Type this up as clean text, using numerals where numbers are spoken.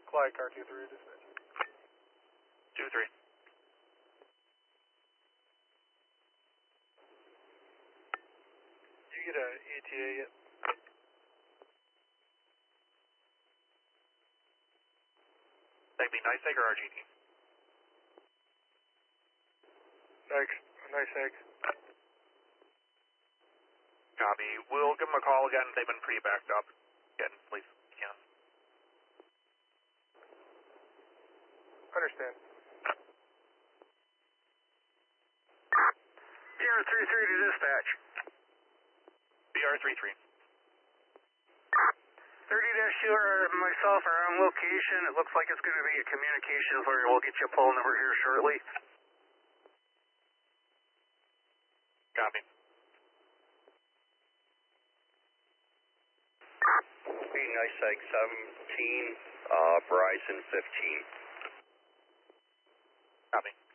Clyde, car 2-3, dispatch. 2-3. Did you get a ETA yet? That'd be nice egg or RGD? Nice egg. Copy. We'll give them a call again. They've been pretty backed up. Again, please. Yeah. Understand. BR33 to dispatch. BR33. 30-2 myself are on location. It looks like it's going to be a communications where we'll get you a poll number here shortly. Copy. Nice egg 17, Verizon 15. Copy.